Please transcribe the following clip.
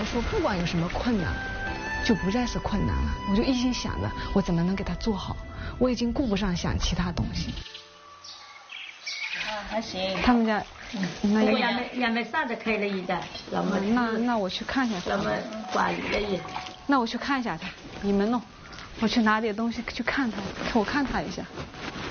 说不管有什么困难，就不再是困难了。我就一心想着我怎么能给他做好，我已经顾不上想其他东西。 还行。 他们家，那也没啥子开了一点， 那我去看一下他。 咱们管理了也。 那我去看一下他，你们弄，我去拿点东西去看他，我看他一下。